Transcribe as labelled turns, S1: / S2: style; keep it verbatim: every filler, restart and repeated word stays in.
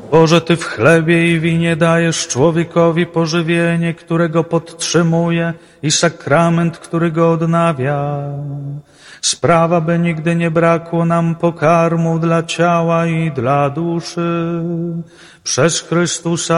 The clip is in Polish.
S1: Boże, Ty w chlebie i winie dajesz człowiekowi pożywienie, którego podtrzymuje i sakrament, który go odnawia. Sprawa, by nigdy nie brakło nam pokarmu dla ciała i dla duszy. Przez Chrystusa